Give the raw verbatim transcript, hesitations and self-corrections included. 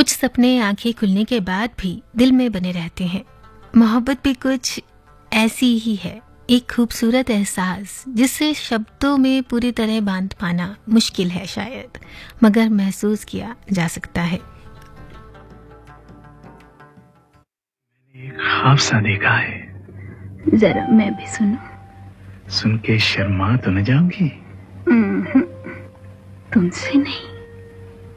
कुछ सपने आंखें खुलने के बाद भी दिल में बने रहते हैं। मोहब्बत भी कुछ ऐसी ही है, एक खूबसूरत एहसास जिसे शब्दों में पूरी तरह बांध पाना मुश्किल है शायद, मगर महसूस किया जा सकता है। एक ख्वाब सा देखा है, जरा मैं भी सुनूं। सुन के शर्मा तो न जाऊंगी? तुमसे नहीं।